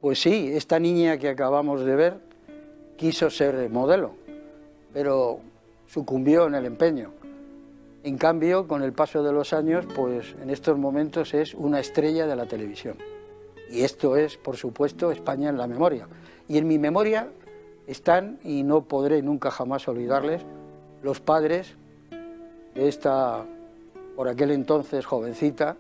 Pues sí, esta niña que acabamos de ver quiso ser modelo, pero sucumbió en el empeño. En cambio, con el paso de los años, pues en estos momentos es una estrella de la televisión. Y esto es, por supuesto, España en la memoria. Y en mi memoria están, y no podré nunca jamás olvidarles, los padres de esta, por aquel entonces, jovencita,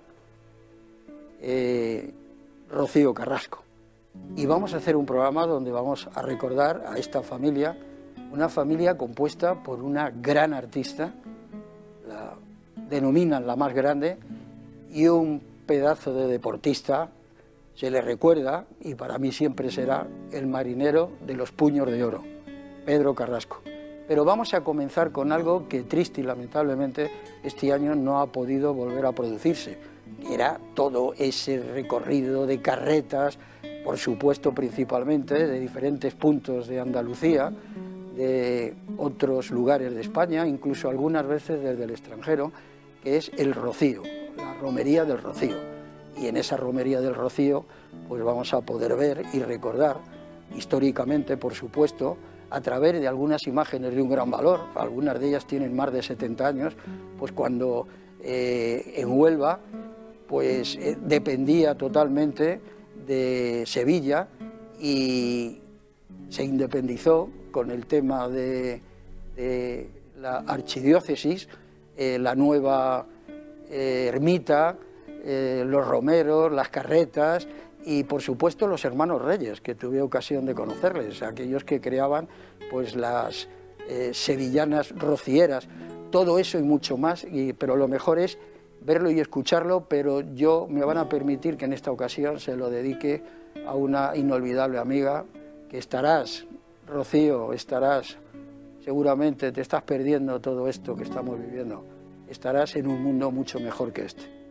Rocío Carrasco. Y vamos a hacer un programa donde vamos a recordar a esta familia, una familia compuesta por una gran artista, la denominan la más grande, y un pedazo de deportista. Se le recuerda, y para mí siempre será, el marinero de los puños de oro, Pedro Carrasco. Pero vamos a comenzar con algo que triste y lamentablemente este año no ha podido volver a producirse. Era todo ese recorrido de carretas, por supuesto principalmente de diferentes puntos de Andalucía, de otros lugares de España, incluso algunas veces desde el extranjero, que es el Rocío, la romería del Rocío. Y en esa romería del Rocío pues vamos a poder ver y recordar históricamente, por supuesto, a través de algunas imágenes de un gran valor, algunas de ellas tienen más de 70 años, pues cuando en Huelva pues dependía totalmente de Sevilla y se independizó con el tema de la archidiócesis, la nueva ermita, los romeros, las carretas y por supuesto los hermanos Reyes, que tuve ocasión de conocerles, aquellos que creaban pues las sevillanas rocieras, todo eso y mucho más, pero lo mejor es verlo y escucharlo, pero me van a permitir que en esta ocasión se lo dedique a una inolvidable amiga, que estarás, Rocío, seguramente te estás perdiendo todo esto que estamos viviendo, estarás en un mundo mucho mejor que este.